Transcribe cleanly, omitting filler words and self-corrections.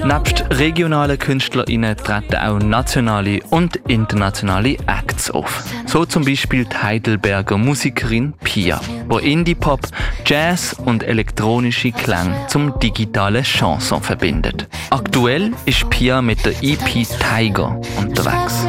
Nebst regionalen KünstlerInnen treten auch nationale und internationale Acts auf. So zum Beispiel die Heidelberger Musikerin Pia, die Indie-Pop, Jazz und elektronische Klänge zum digitalen Chanson verbindet. Aktuell ist Pia mit der EP Tiger unterwegs.